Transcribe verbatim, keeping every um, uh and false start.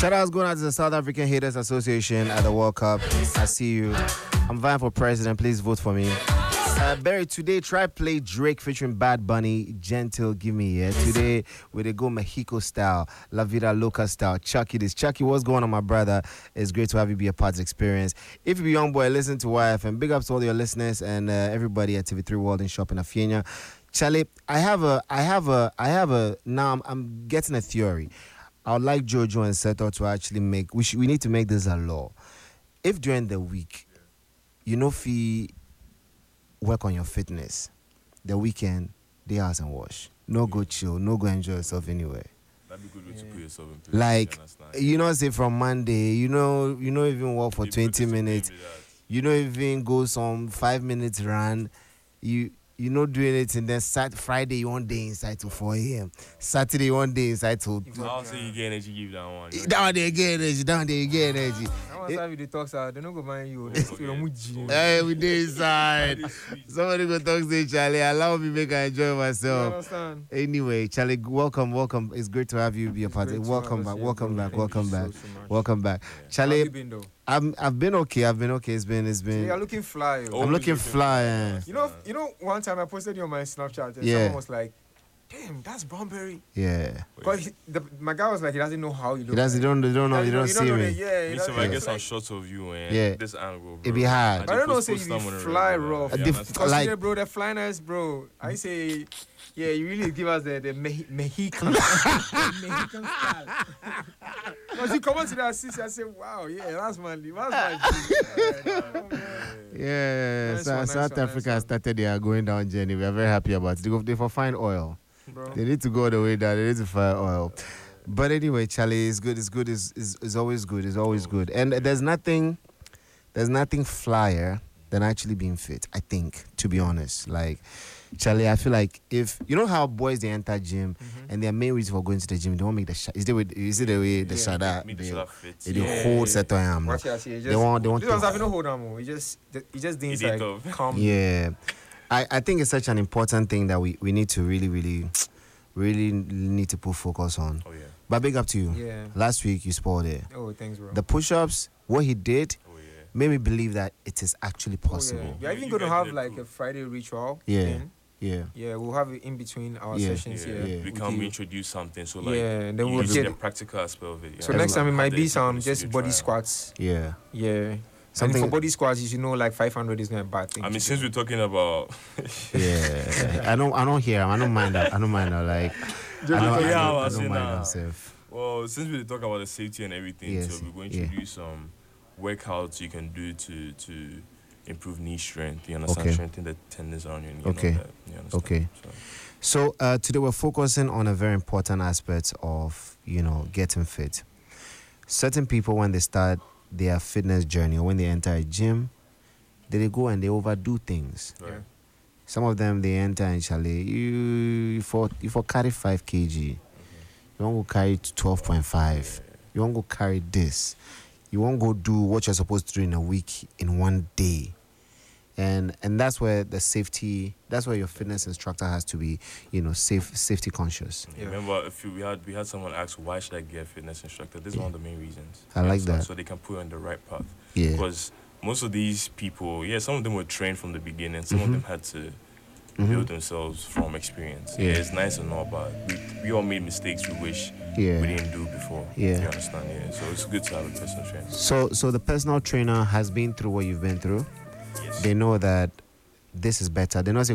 Shout outs going out to the South African Haters Association at the World Cup. I see you. I'm vying for president. Please vote for me. Uh, Barry, today try play Drake featuring Bad Bunny, Gentle, give me yeah. Today we they go Mexico style, La Vida Loca style. Chucky, this Chucky, what's going on, my brother? It's great to have you be a part of the experience. If you're a young boy, listen to Y F M. Big ups to all your listeners and uh, everybody at T V three World and Shop in Afienia. Charlie, I have a, I have a, I have a. Now I'm, I'm getting a theory. I would like Jojo and Seto to actually make. We should, we need to make this a law. If during the week, you know, fee. Work on your fitness. The weekend, day house and wash. No go chill, no go enjoy yourself anywhere. That'd be good way to put yourself in place. Like, you know, say from Monday, you know, you know, even walk for twenty minutes. You know, even go some five minutes run. You you know doing it, and then Sat Friday you one day inside to four a.m. Saturday one day inside to. I'll say you get energy, give that one. Down there again energy, down there again energy. Once I the talks out, they don't go mind you. They feel muji. Hey, we dey inside. Somebody go talk to Charlie. Allow me make I enjoy myself. You understand? Anyway, Charlie, welcome, welcome. It's great to have you be a part. Welcome back, welcome back, welcome back, welcome back. Charlie, How you been though? I'm I've been okay. I've been okay. It's been it's been. You're looking fly. Oh, I'm looking fly. eh. You know, you know. One time I posted you on my Snapchat, and Yeah. someone was like, "Damn, that's Brownberry." Yeah. But he, the, my guy was like, he doesn't know how you look. He doesn't. They don't. They don't know. They don't you see know me. that, yeah, Me you so know, I it's get some like- shots of you and Yeah. this angle, bro. It be hard. But I don't know, just say post you them on the fly regular. rough. Yeah, Diff- understand. Cause Like- like, bro, the flyness, bro. I say, yeah, you really give us the the Me- Mexican, the Mexican style. Cause you come on to that city, I say, wow, yeah, that's my, that's my. Yeah. Nice So, one, nice South one, nice Africa one. started their going down journey. We are very happy about it. They go. They for find oil. Bro. They need to go the way down. They need to find oil. But anyway, Charlie, it's good. It's good. It's, it's, it's always good. It's always good. And there's nothing, there's nothing flyer than actually being fit. I think, to be honest, like Charlie, I feel like if you know how boys they enter gym and their main reason for going to the gym, they want to make the sh- is the way is it the way the Yeah. shada Make the they, shot fit. they Yeah. hold set on am. Watch it, I see. It They just- want they want This one's to, having no hold on, mo. He just, he just didn't He did like tough. calm. yeah. I, I think it's such an important thing that we, we need to really really really need to put focus on. Oh yeah. But big up to you. Yeah. Last week you spoiled it. Oh, thanks, bro. The push-ups, what he did, Oh yeah. made me believe that it is actually Oh, possible. yeah. We're even You going to guys have did like cool. a Friday ritual. Yeah. thing. Yeah. Yeah, we'll have it in between our Yeah. sessions Yeah. here. Yeah. We with can you. introduce something so like Yeah, and then you we'll see get the practical aspect of it. So Yeah. next time it Have might the be some equipment just to body try. squats. Yeah. Yeah. Something- And for body squats, you should know like five hundred is not a bad thing. I mean, since we're talking about Yeah. I don't I don't hear him. I don't mind that. I don't mind that. Like I don't, I don't, Yeah, I I was don't saying mind that. myself. well, since we talk about the safety and everything, Yes, so we're going to yeah. introduce some workouts you can do to to improve knee strength. You understand? Okay. Strengthen the tendons around your knee. Okay. And all that. You understand? Okay. So, So uh, today we're focusing on a very important aspect of, you know, getting fit. Certain people, when they start their fitness journey or when they enter a gym, they, they go and they overdo things. right. Yeah. Some of them, they enter and Charlie, you, you, for, you for carry five kilograms. You want to carry twelve point five. You want to go carry this. You want to go do what you're supposed to do in a week in one day. And and that's where the safety, that's where your fitness instructor has to be, you know, safe, safety conscious. Yeah. Remember, if you, we had we had someone ask, why should I get a fitness instructor? This is one of the main reasons. I You like understand? that. So they can put you on the right path. Yeah. Because most of these people, yeah, some of them were trained from the beginning. Some of Mhm. them had to Mhm. build themselves from experience. Yeah. Yeah, it's nice and all, but we, we all made mistakes we wish Yeah. we didn't do before. Yeah. You understand? Yeah. So it's good to have a personal trainer. So so the personal trainer has been through what you've been through. Yes. They know that this is better. They know say